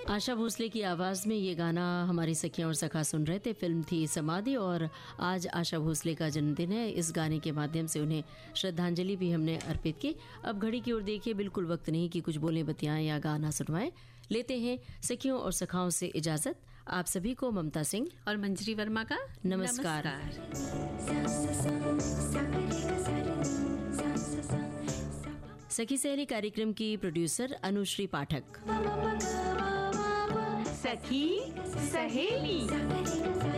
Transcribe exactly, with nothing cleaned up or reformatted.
आशा भोसले की आवाज़ में ये गाना हमारी सखियां और सखा सुन रहे थे। फिल्म थी समाधि और आज आशा भोसले का जन्मदिन है। इस गाने के माध्यम से उन्हें श्रद्धांजलि भी हमने अर्पित की। अब घड़ी की ओर देखिए, बिल्कुल वक्त नहीं कि कुछ बोले बतियाएं या गाना सुनवाएं। लेते हैं सखियों और सखाओं से इजाज़त। आप सभी को ममता सिंह और मंजरी वर्मा का नमस्कार, नमस्कार। सखी सहेली कार्यक्रम की प्रोड्यूसर अनुश्री पाठक। सखी सहेली।